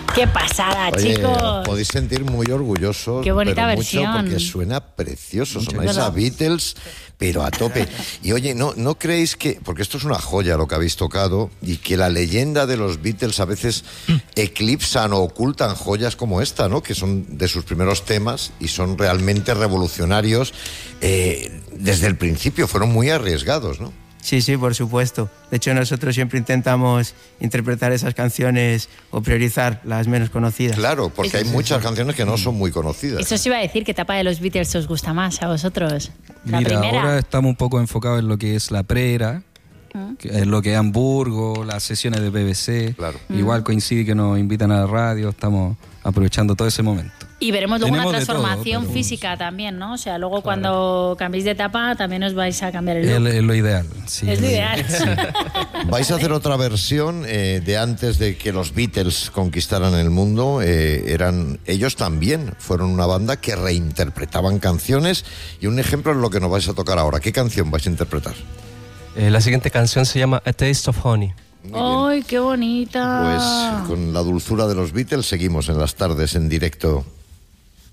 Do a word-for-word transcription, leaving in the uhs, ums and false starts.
¡Qué pasada, Oye, chicos! os podéis sentir muy orgullosos. ¡Qué bonita pero versión! Mucho porque suena precioso, Mucho sonáis verdad. a Beatles, pero a tope. Y oye, ¿no, ¿no creéis que, porque esto es una joya lo que habéis tocado, y que la leyenda de los Beatles a veces eclipsan o ocultan joyas como esta, ¿no? Que son de sus primeros temas y son realmente revolucionarios. Eh, desde el principio fueron muy arriesgados, ¿no? Sí, sí, por supuesto. De hecho, nosotros siempre intentamos interpretar esas canciones o priorizar las menos conocidas. Claro, porque hay muchas canciones que no son muy conocidas. Eso os iba a decir, ¿qué etapa de los Beatles os gusta más a vosotros? ¿La Mira, primera? ahora estamos un poco enfocados en lo que es la pre-era, ¿Mm? que es lo que es Hamburgo, las sesiones de B B C. Claro. Igual coincide que nos invitan a la radio, estamos aprovechando todo ese momento. Y veremos luego Tenemos una de todo, transformación pero- física también, ¿no? O sea, luego cuando cambiéis de etapa también os vais a cambiar el Es, look. es lo ideal. Sí, Es lo ideal. Vais a hacer otra versión eh, de antes de que los Beatles conquistaran el mundo. Eh, eran ellos también fueron una banda que reinterpretaban canciones, y un ejemplo es lo que nos vais a tocar ahora. ¿Qué canción vais a interpretar? Eh, la siguiente canción se llama A Taste of Honey. ¡Ay, qué bonita! Pues con la dulzura de los Beatles seguimos en las tardes en directo